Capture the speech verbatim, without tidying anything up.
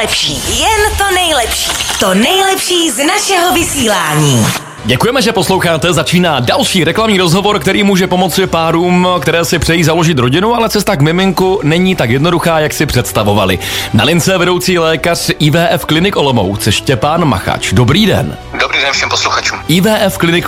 nejlepší, jen to nejlepší. To nejlepší z našeho vysílání. Děkujeme, že posloucháte. Začíná další reklamní rozhovor, který může pomoci párům, které si přejí založit rodinu, ale cesta k miminku není tak jednoduchá, jak si představovali. Na lince vedoucí lékař I V F Klinik Olomouc, Štěpán Machač. Dobrý den. Dobrý den všem posluchačům. I V F Klinik